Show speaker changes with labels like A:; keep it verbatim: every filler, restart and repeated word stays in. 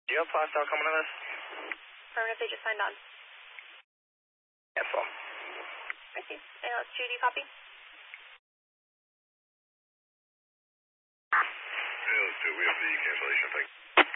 A: Do you have Plastow coming to this?
B: Affirmative, they just signed on.
A: Yes, well.
B: I see. A L S two, do you copy?
C: A L S two, we have the cancellation, thank you.